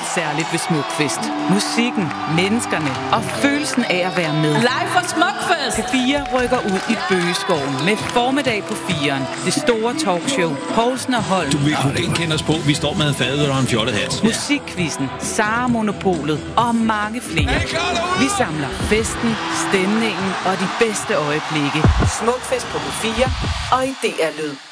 helt særligt ved Smukfest. Musikken, menneskerne og følelsen af at være med. Live fra Smukfest! P4 rykker ud i Bøgeskoven med formiddag på 4'eren. Det store talkshow, Poulsen og Holm. Du vil kunne genkende os på, vi står med en fadøl og en fjollet hat. Musikquizzen, Sara Monopolet og mange flere. Vi samler festen, stemningen og de bedste øjeblikke. Smukfest på P4 og i DR Lyd.